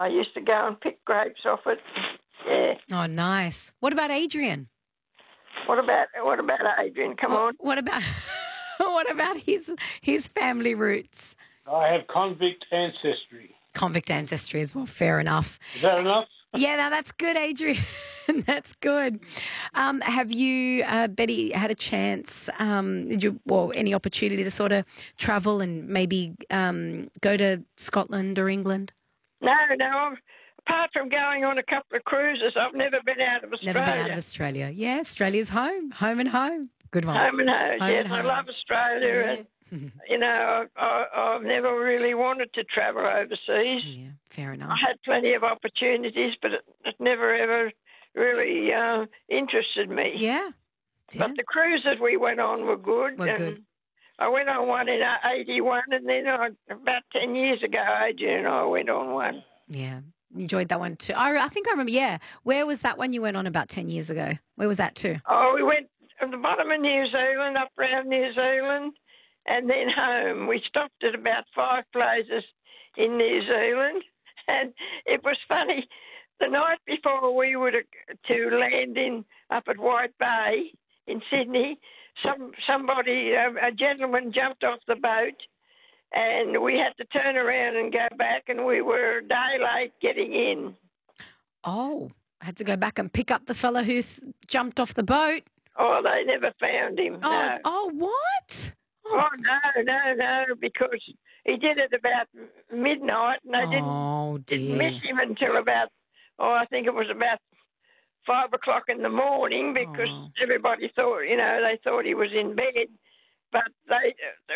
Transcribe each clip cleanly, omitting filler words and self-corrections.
I used to go and pick grapes off it. Yeah. Oh, nice. What about Adrian? What about Adrian? Come on. What about what about his family roots? I have convict ancestry. Convict ancestry as well. Fair enough. Is that enough? Yeah, no, that's good, Adrian. That's good. Have you, Betty, had a chance, any opportunity to sort of travel and maybe go to Scotland or England? No. Apart from going on a couple of cruises, I've never been out of Australia. Never been out of Australia. Yeah, Australia's home. Home and home. Good one. Home and home, yes. and I home. love Australia. Yeah. And, I've never really wanted to travel overseas. Yeah, fair enough. I had plenty of opportunities, but it never ever really interested me. Yeah. But the cruises we went on were good. Good. I went on one in 81, and then about 10 years ago, Adrian and I went on one. Yeah. Enjoyed that one too. I think I remember, yeah. Where was that one you went on about 10 years ago? Where was that too? Oh, we went from the bottom of New Zealand, up around New Zealand, and then home. We stopped at about 5 places in New Zealand, and it was funny. The night before we were to land up at White Bay in Sydney, somebody, a gentleman jumped off the boat, and we had to turn around and go back, and we were a day late getting in. Oh, I had to go back and pick up the fellow who jumped off the boat. Oh, they never found him. No. Oh, what? Oh, no, because he did it about midnight, and they didn't miss him until about, I think it was about 5 o'clock in the morning, because everybody thought, they thought he was in bed. But the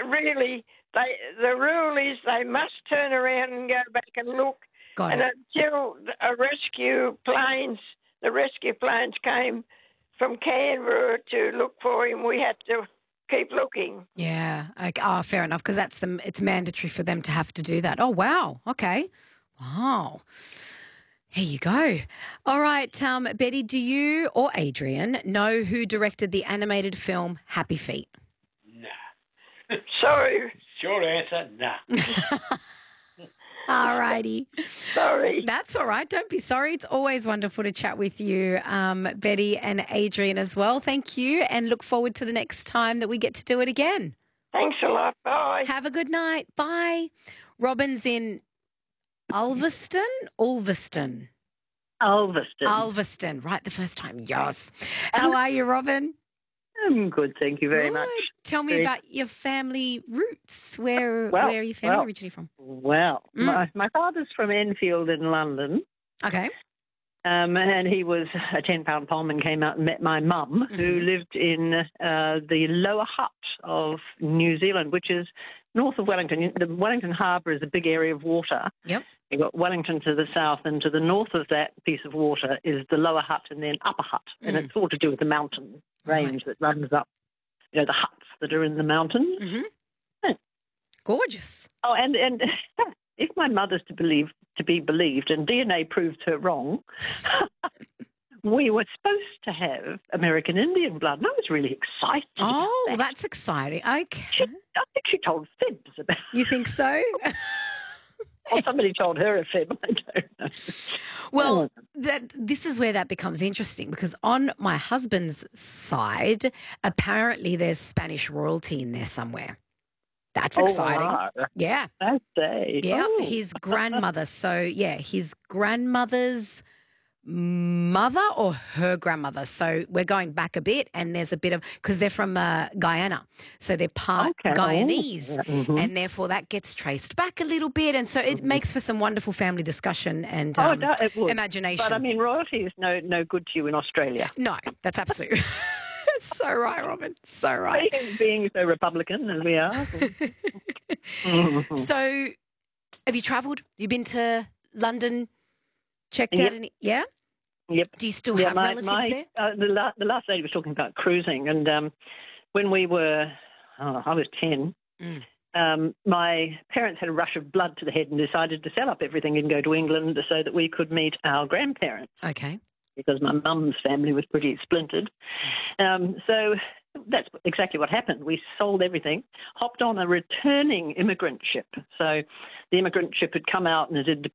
rule is they must turn around and go back and look. Until the rescue planes came from Canberra to look for him, we had to keep looking. Yeah. Okay. Oh, fair enough, because it's mandatory for them to have to do that. Oh, wow. Okay. Wow. There you go. All right, Betty, do you or Adrian know who directed the animated film Happy Feet? Nah. Sorry. Short answer, nah. All righty. Sorry. That's all right. Don't be sorry. It's always wonderful to chat with you, Betty and Adrian as well. Thank you, and look forward to the next time that we get to do it again. Thanks a lot. Bye. Have a good night. Bye. Robin's in Ulverston? Ulverston. Right, the first time. Yes. How are you, Robin? I'm good, thank you very much. Tell me about your family roots. Where are your family originally from? Well, my father's from Enfield in London. Okay. And he was a 10-pound pom and came out and met my mum, who lived in the Lower Hutt of New Zealand, which is north of Wellington. The Wellington Harbour is a big area of water. Yep. You've got Wellington to the south, and to the north of that piece of water is the Lower Hutt and then Upper Hutt. And it's all to do with the mountain range that runs up, the huts that are in the mountains. Mm-hmm. Yeah. Gorgeous. Oh, and if my mother's to be believed, and DNA proves her wrong, we were supposed to have American Indian blood, and I was really excited. Oh, that's exciting. Okay. I think she told fibs about it. You think so? Or somebody told her a fib. I don't know. Well, this is where that becomes interesting, because on my husband's side, apparently there's Spanish royalty in there somewhere. That's exciting. Wow. Yeah. I say. Yeah, Oh. his grandmother. So, yeah, his grandmother's mother or her grandmother. So we're going back a bit, and there's a bit of, because they're from Guyana. So they're part Guyanese, and therefore that gets traced back a little bit. And so it makes for some wonderful family discussion and It would. imagination. But, I mean, royalty is no good to you in Australia. No, that's absolutely so right, Robin. So right. Being so Republican as we are. So have you travelled? You been to London, checked out any? Yeah? Yep. Do you still have relatives there? The last lady was talking about cruising, and when we were, I was 10, my parents had a rush of blood to the head and decided to sell up everything and go to England so that we could meet our grandparents. Okay. Because my mum's family was pretty splintered. So that's exactly what happened. We sold everything, hopped on a returning immigrant ship. So the immigrant ship had come out and it had